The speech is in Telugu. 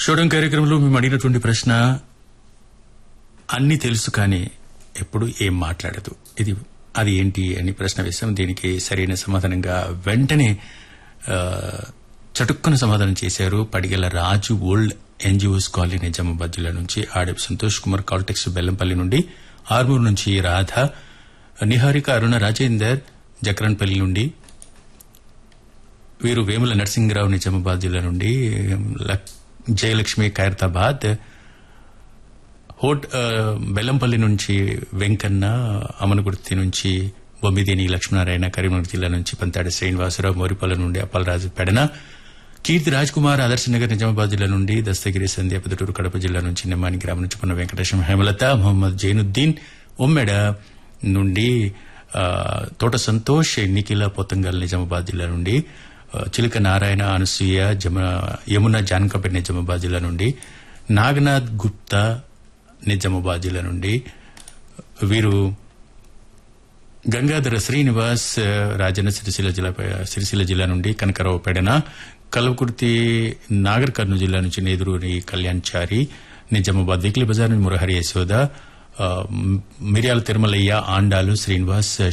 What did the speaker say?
షోడం కార్యక్రమంలో మేము అడిగినటువంటి ప్రశ్న అన్ని తెలుసు కానీ ఎప్పుడు ఏం మాట్లాడదు అది ఏంటి అని ప్రశ్న వేశాం. దీనికి సరైన సమాధానంగా వెంటనే చటుక్కున సమాధానం చేశారు పడిగల రాజు ఓల్డ్ ఎన్జిఓస్ కాలనీ నిజామాబాద్ జిల్లా నుంచి, ఆడెప్ సంతోష్ కుమార్ కాల్టెక్స్ బెల్లంపల్లి నుండి, ఆర్మూర్ నుంచి రాధ, నిహారిక అరుణ రాజేందర్ జక్రన్పల్లి నుండి, వీరు వేముల నరసింహరావు నిజామాబాద్ జిల్లా నుండి, జయలక్ష్మి ఖైరతాబాద్, బెల్లంపల్లి నుంచి వెంకన్న, అమనగుర్తి నుంచి బొమ్మిదేని లక్ష్మీనారాయణ, కరీంనగర్ జిల్లా నుంచి పంతాడి శ్రీనివాసరావు, మోరిపల్లి నుండి అప్పలరాజు పెడన, కీర్తి రాజ్ కుమార్ ఆదర్శనగర్ నిజామాబాద్ జిల్లా నుండి, దస్తగిరి సంధ్య పెదటూరు కడప జిల్లా నుంచి, నిమ్మాని గ్రామం నుంచి పున్న వెంకటేశం, హేమలత, మొహమ్మద్ జైనుద్దీన్ ఉమ్మెడ నుండి, తోట సంతోష్, నిఖిల పోతంగల్ నిజామాబాద్ జిల్లా నుండి, చిలుక నారాయణ, అనసూయ, యమున జాన్కపేట్ నిజామాబాద్ జిల్లా నుండి, నాగనాథ్ గుప్తా నిజామాబాద్ జిల్లా నుండి, వీరు గంగాధర శ్రీనివాస్ రాజన్న సిరిసిల్ల జిల్లా నుండి, కనకరావు పెడన, కల్వకుర్తి నాగర్ కర్నూలు జిల్లా నుంచి నేదురూరి కళ్యాణ్ చారి, నిజామాబాద్ వీక్లీ బజార్ నుంచి మురహరి యశోద, మిర్యాల తిరుమలయ్య, ఆండాలు శ్రీనివాస్,